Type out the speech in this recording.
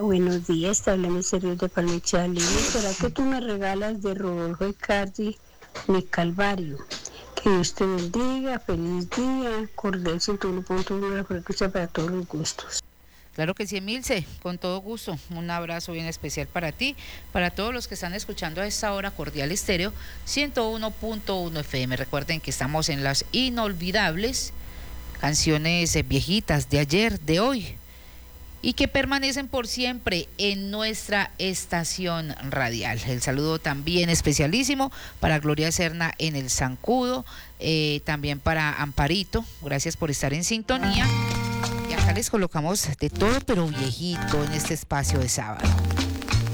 buenos días, te habla Misterio de Palmichalí. ¿Será que tú me regalas de Rodolfo Icardi mi Calvario? Que Dios te bendiga, feliz día, Cordel 101.1, la frecuencia para todos los gustos. Claro que sí, Emilce, con todo gusto. Un abrazo bien especial para ti, para todos los que están escuchando a esta hora, Cordial Estéreo 101.1 FM. Recuerden que estamos en las inolvidables canciones viejitas de ayer, de hoy, y que permanecen por siempre en nuestra estación radial. El saludo también especialísimo para Gloria Serna en el Zancudo, también para Amparito, gracias por estar en sintonía. Y acá les colocamos de todo, pero viejito, en este espacio de sábado.